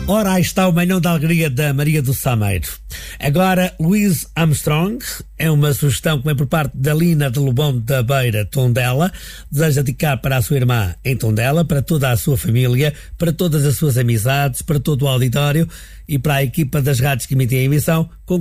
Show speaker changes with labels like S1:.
S1: Ora, aí está o Manhão da Alegria da Maria do Sameiro. Agora, Louis Armstrong é uma sugestão que vem por parte da Lina de Lobão da Beira, Tondela. Deseja dedicar para a sua irmã em Tondela, para toda a sua família, para todas as suas amizades, para todo o auditório e para a equipa das rádios que emitem a emissão, com